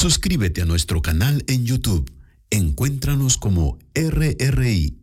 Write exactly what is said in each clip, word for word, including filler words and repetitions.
Suscríbete a nuestro canal en YouTube. Encuéntranos como R R I.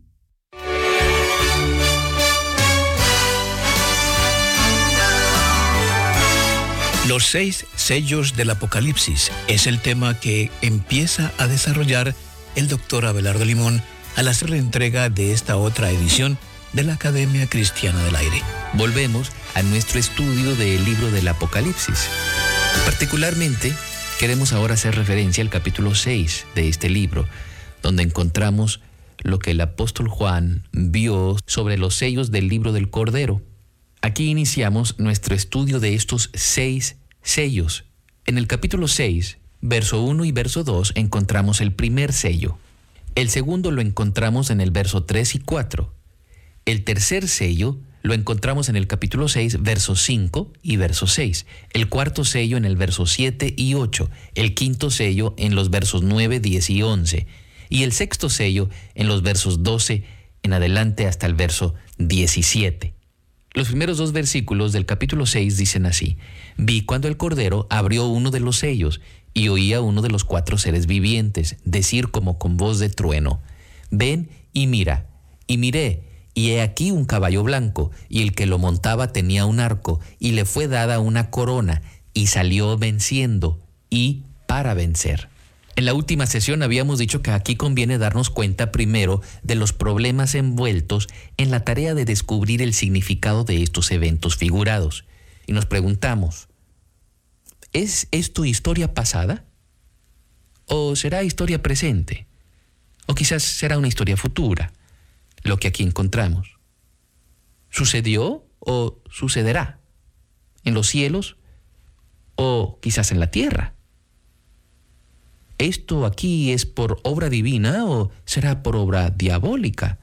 Los seis sellos del Apocalipsis es el tema que empieza a desarrollar el doctor Abelardo Limón al hacer la entrega de esta otra edición de la Academia Cristiana del Aire. Volvemos a nuestro estudio del libro del Apocalipsis. Particularmente, queremos ahora hacer referencia al capítulo seis de este libro, donde encontramos lo que el apóstol Juan vio sobre los sellos del libro del Cordero. Aquí iniciamos nuestro estudio de estos seis sellos. En el capítulo seis, verso uno y verso dos, encontramos el primer sello. El segundo lo encontramos en el verso tres y cuatro. El tercer sello lo encontramos en el capítulo seis, versos cinco y verso seis. El cuarto sello en el verso siete y ocho. El quinto sello en los versos nueve, diez y once. Y el sexto sello en los versos doce en adelante hasta el verso diecisiete. Los primeros dos versículos del capítulo seis dicen así: Vi cuando el Cordero abrió uno de los sellos y oía uno de los cuatro seres vivientes decir como con voz de trueno: Ven y mira. Y miré, y he aquí un caballo blanco, y el que lo montaba tenía un arco, y le fue dada una corona, y salió venciendo y para vencer. En la última sesión habíamos dicho que aquí conviene darnos cuenta primero de los problemas envueltos en la tarea de descubrir el significado de estos eventos figurados. Y nos preguntamos, ¿es esto historia pasada? ¿O será historia presente? ¿O quizás será una historia futura, lo que aquí encontramos? ¿Sucedió o sucederá? ¿En los cielos o quizás en la tierra? ¿Esto aquí es por obra divina o será por obra diabólica?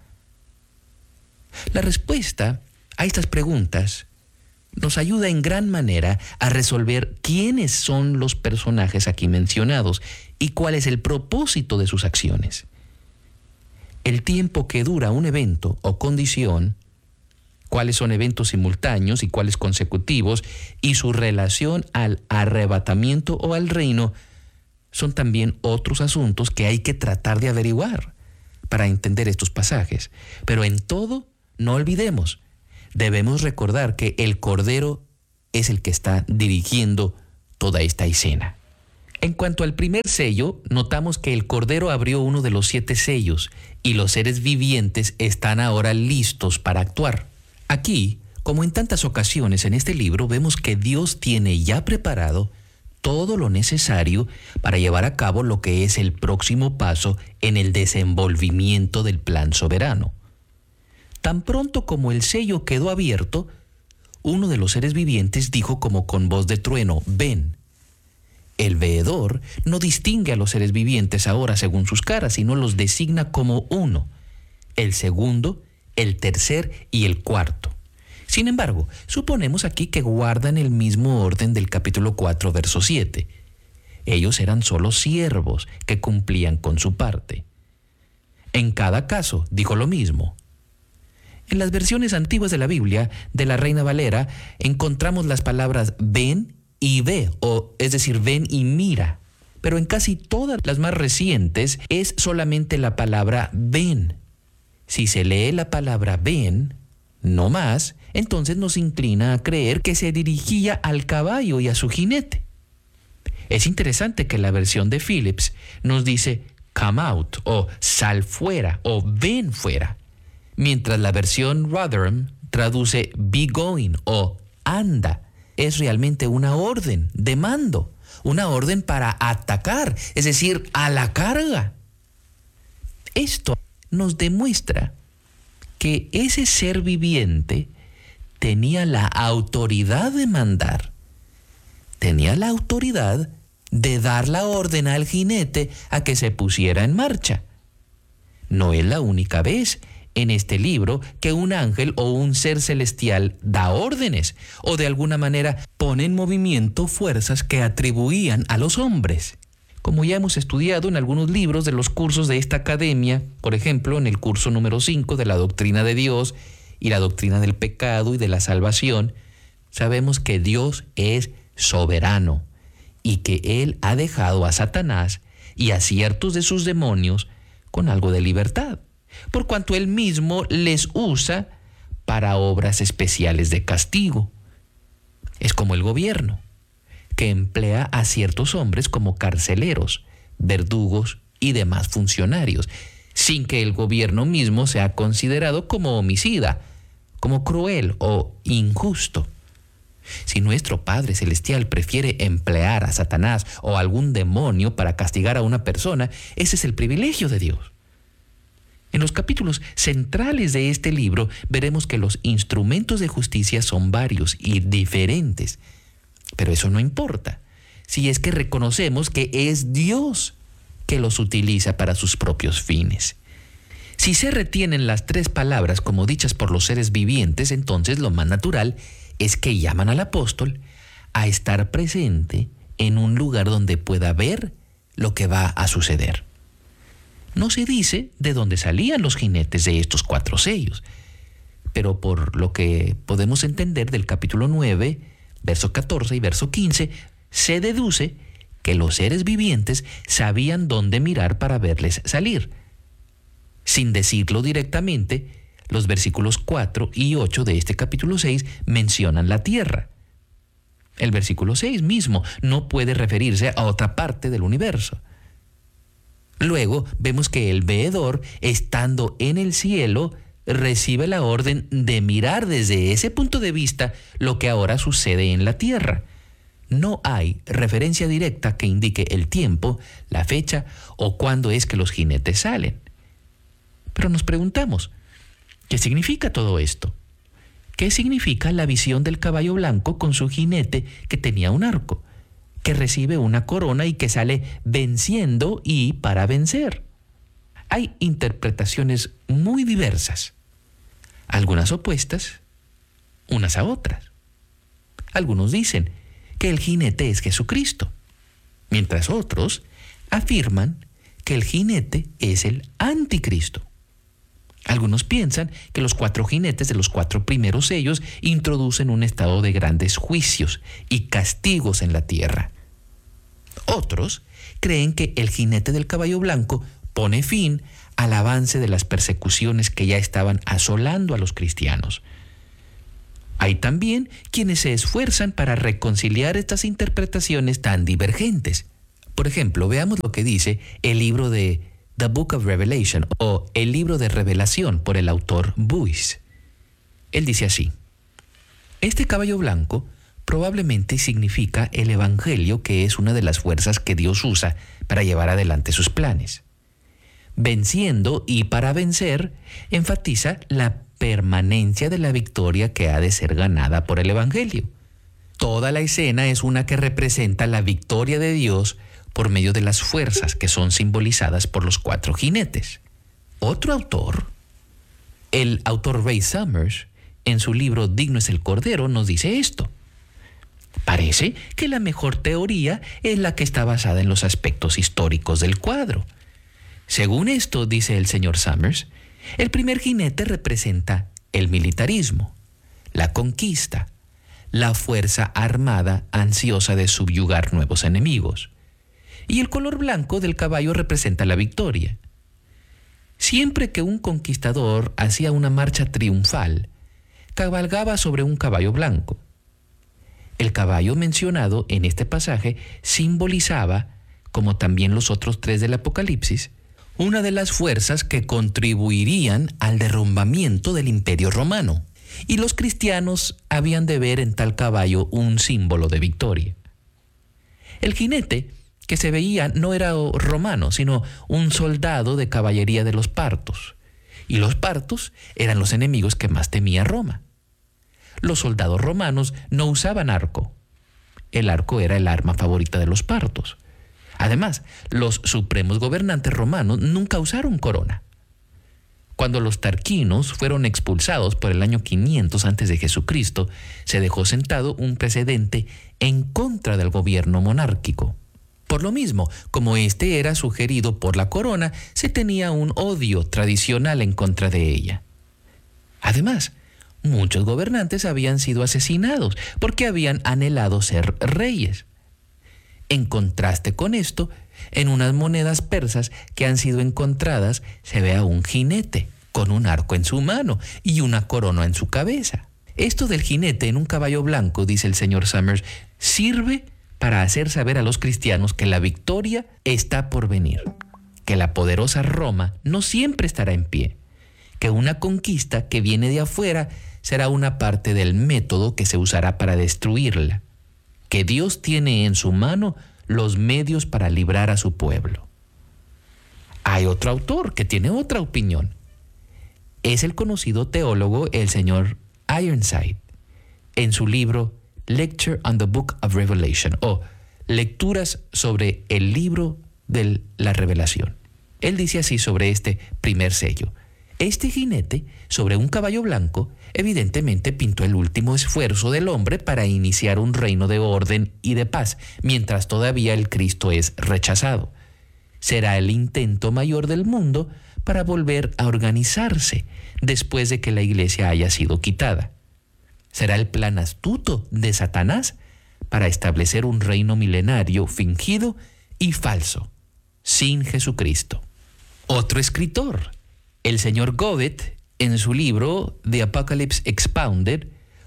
La respuesta a estas preguntas nos ayuda en gran manera a resolver quiénes son los personajes aquí mencionados y cuál es el propósito de sus acciones. El tiempo que dura un evento o condición, cuáles son eventos simultáneos y cuáles consecutivos, y su relación al arrebatamiento o al reino, son también otros asuntos que hay que tratar de averiguar para entender estos pasajes. Pero en todo, no olvidemos, debemos recordar que el Cordero es el que está dirigiendo toda esta escena. En cuanto al primer sello, notamos que el Cordero abrió uno de los siete sellos y los seres vivientes están ahora listos para actuar. Aquí, como en tantas ocasiones en este libro, vemos que Dios tiene ya preparado todo lo necesario para llevar a cabo lo que es el próximo paso en el desenvolvimiento del plan soberano. Tan pronto como el sello quedó abierto, uno de los seres vivientes dijo como con voz de trueno: ven. El veedor no distingue a los seres vivientes ahora según sus caras, sino los designa como uno, el segundo, el tercer y el cuarto. Sin embargo, suponemos aquí que guardan el mismo orden del capítulo cuatro, verso siete. Ellos eran solo siervos que cumplían con su parte. En cada caso, dijo lo mismo. En las versiones antiguas de la Biblia, de la Reina Valera, encontramos las palabras ven y ve, o es decir, ven y mira. Pero en casi todas las más recientes es solamente la palabra ven. Si se lee la palabra ven, no más, entonces nos inclina a creer que se dirigía al caballo y a su jinete. Es interesante que la versión de Phillips nos dice come out, o sal fuera, o ven fuera, mientras la versión Rotherham traduce be going, o anda. Es realmente una orden de mando, una orden para atacar, es decir, a la carga. Esto nos demuestra que ese ser viviente tenía la autoridad de mandar, tenía la autoridad de dar la orden al jinete a que se pusiera en marcha. No es la única vez en este libro que un ángel o un ser celestial da órdenes o de alguna manera pone en movimiento fuerzas que atribuían a los hombres. Como ya hemos estudiado en algunos libros de los cursos de esta academia, por ejemplo, en el curso número cinco de la doctrina de Dios y la doctrina del pecado y de la salvación, sabemos que Dios es soberano y que él ha dejado a Satanás y a ciertos de sus demonios con algo de libertad, por cuanto él mismo les usa para obras especiales de castigo. Es como el gobierno, que emplea a ciertos hombres como carceleros, verdugos y demás funcionarios, sin que el gobierno mismo sea considerado como homicida, como cruel o injusto. Si nuestro Padre Celestial prefiere emplear a Satanás o a algún demonio para castigar a una persona, ese es el privilegio de Dios. En los capítulos centrales de este libro veremos que los instrumentos de justicia son varios y diferentes, pero eso no importa, si es que reconocemos que es Dios que los utiliza para sus propios fines. Si se retienen las tres palabras como dichas por los seres vivientes, entonces lo más natural es que llaman al apóstol a estar presente en un lugar donde pueda ver lo que va a suceder. No se dice de dónde salían los jinetes de estos cuatro sellos, pero por lo que podemos entender del capítulo nueve, verso catorce y verso quince, se deduce que los seres vivientes sabían dónde mirar para verles salir. Sin decirlo directamente, los versículos cuatro y ocho de este capítulo seis mencionan la tierra. El versículo seis mismo no puede referirse a otra parte del universo. Luego vemos que el veedor, estando en el cielo, recibe la orden de mirar desde ese punto de vista lo que ahora sucede en la tierra. No hay referencia directa que indique el tiempo, la fecha o cuándo es que los jinetes salen. Pero nos preguntamos, ¿qué significa todo esto? ¿Qué significa la visión del caballo blanco con su jinete que tenía un arco, que recibe una corona y que sale venciendo y para vencer? Hay interpretaciones muy diversas, algunas opuestas, unas a otras. Algunos dicen que el jinete es Jesucristo, mientras otros afirman que el jinete es el anticristo. Algunos piensan que los cuatro jinetes de los cuatro primeros sellos introducen un estado de grandes juicios y castigos en la tierra. Otros creen que el jinete del caballo blanco pone fin al avance de las persecuciones que ya estaban asolando a los cristianos. Hay también quienes se esfuerzan para reconciliar estas interpretaciones tan divergentes. Por ejemplo, veamos lo que dice el libro de The Book of Revelation o el libro de Revelación por el autor Buis. Él dice así: este caballo blanco probablemente significa el Evangelio, que es una de las fuerzas que Dios usa para llevar adelante sus planes. Venciendo y para vencer enfatiza la permanencia de la victoria que ha de ser ganada por el Evangelio. Toda la escena es una que representa la victoria de Dios por medio de las fuerzas que son simbolizadas por los cuatro jinetes. Otro autor, el autor Ray Summers, en su libro Digno es el Cordero, nos dice esto: parece que la mejor teoría es la que está basada en los aspectos históricos del cuadro. Según esto, dice el señor Summers, el primer jinete representa el militarismo, la conquista, la fuerza armada ansiosa de subyugar nuevos enemigos. Y el color blanco del caballo representa la victoria. Siempre que un conquistador hacía una marcha triunfal, cabalgaba sobre un caballo blanco. El caballo mencionado en este pasaje simbolizaba, como también los otros tres del Apocalipsis, una de las fuerzas que contribuirían al derrumbamiento del Imperio Romano. Y los cristianos habían de ver en tal caballo un símbolo de victoria. El jinete que se veía no era romano, sino un soldado de caballería de los partos. Y los partos eran los enemigos que más temía Roma. Los soldados romanos no usaban arco. El arco era el arma favorita de los partos. Además, los supremos gobernantes romanos nunca usaron corona. Cuando los tarquinos fueron expulsados por el año quinientos antes de Jesucristo, se dejó sentado un precedente en contra del gobierno monárquico. Por lo mismo, como este era sugerido por la corona, se tenía un odio tradicional en contra de ella. Además, muchos gobernantes habían sido asesinados porque habían anhelado ser reyes. En contraste con esto, en unas monedas persas que han sido encontradas se ve a un jinete con un arco en su mano y una corona en su cabeza. Esto del jinete en un caballo blanco, dice el señor Summers, sirve para hacer saber a los cristianos que la victoria está por venir, que la poderosa Roma no siempre estará en pie, que una conquista que viene de afuera será una parte del método que se usará para destruirla, que Dios tiene en su mano los medios para librar a su pueblo. Hay otro autor que tiene otra opinión. Es el conocido teólogo, el señor Ironside, en su libro Lecture on the Book of Revelation, o Lecturas sobre el libro de la Revelación. Él dice así sobre este primer sello: este jinete sobre un caballo blanco evidentemente pintó el último esfuerzo del hombre para iniciar un reino de orden y de paz, mientras todavía el Cristo es rechazado. Será el intento mayor del mundo para volver a organizarse después de que la iglesia haya sido quitada. Será el plan astuto de Satanás para establecer un reino milenario fingido y falso, sin Jesucristo. Otro escritor, el señor Godet, en su libro The Apocalypse Expounded,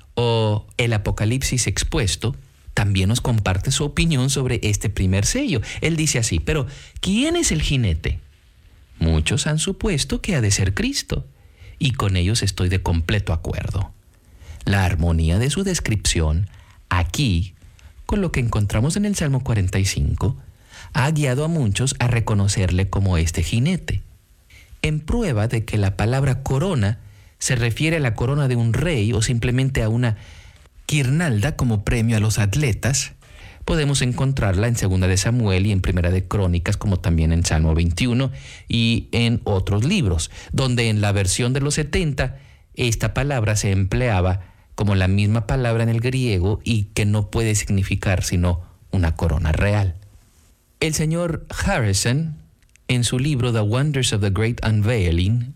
o El Apocalipsis Expuesto, también nos comparte su opinión sobre este primer sello. Él dice así: pero ¿quién es el jinete? Muchos han supuesto que ha de ser Cristo, y con ellos estoy de completo acuerdo. La armonía de su descripción aquí, con lo que encontramos en el Salmo cuarenta y cinco, ha guiado a muchos a reconocerle como este jinete. En prueba de que la palabra corona se refiere a la corona de un rey o simplemente a una guirnalda como premio a los atletas, podemos encontrarla en Segunda de Samuel y en Primera de Crónicas, como también en Salmo veintiuno y en otros libros, donde en la versión de los setenta esta palabra se empleaba como la misma palabra en el griego y que no puede significar sino una corona real. El señor Harrison, en su libro The Wonders of the Great Unveiling,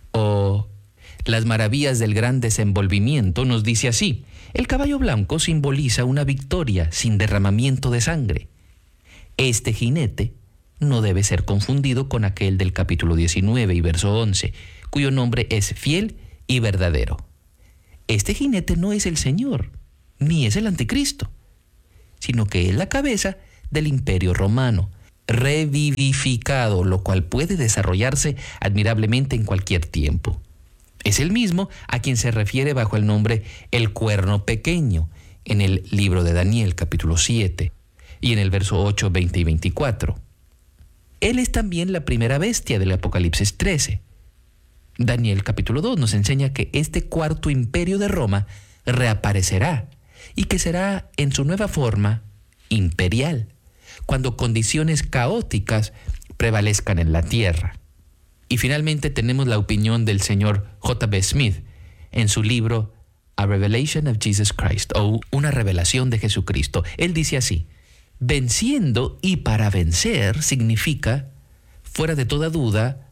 o Las maravillas del gran desenvolvimiento, nos dice así: el caballo blanco simboliza una victoria sin derramamiento de sangre. Este jinete no debe ser confundido con aquel del capítulo diecinueve y verso once, cuyo nombre es fiel y verdadero. Este jinete no es el Señor, ni es el anticristo, sino que es la cabeza del imperio romano, revivificado, lo cual puede desarrollarse admirablemente en cualquier tiempo. Es el mismo a quien se refiere bajo el nombre el cuerno pequeño en el libro de Daniel, capítulo siete, y en el verso ocho, veinte y veinticuatro. Él es también la primera bestia del Apocalipsis trece. Daniel, capítulo dos, nos enseña que este cuarto imperio de Roma reaparecerá y que será en su nueva forma imperial, cuando condiciones caóticas prevalezcan en la tierra. Y finalmente tenemos la opinión del señor J B Smith en su libro A Revelation of Jesus Christ, o Una revelación de Jesucristo. Él dice así: venciendo y para vencer significa, fuera de toda duda,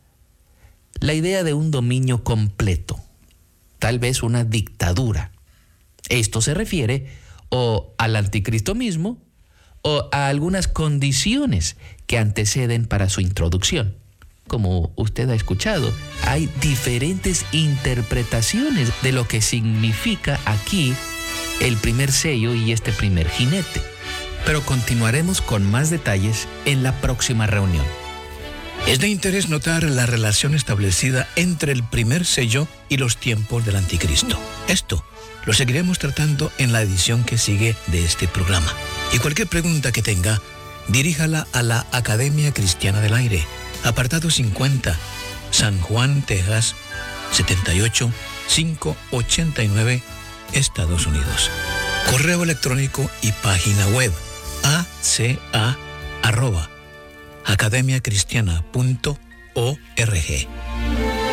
la idea de un dominio completo, tal vez una dictadura. Esto se refiere o al anticristo mismo o a algunas condiciones que anteceden para su introducción. Como usted ha escuchado, hay diferentes interpretaciones de lo que significa aquí el primer sello y este primer jinete. Pero continuaremos con más detalles en la próxima reunión. Es de interés notar la relación establecida entre el primer sello y los tiempos del anticristo. Esto lo seguiremos tratando en la edición que sigue de este programa. Y cualquier pregunta que tenga, diríjala a la Academia Cristiana del Aire, apartado cincuenta, San Juan, Texas, setenta y ocho mil quinientos ochenta y nueve, Estados Unidos. Correo electrónico y página web: a c a arroba academia cristiana punto org.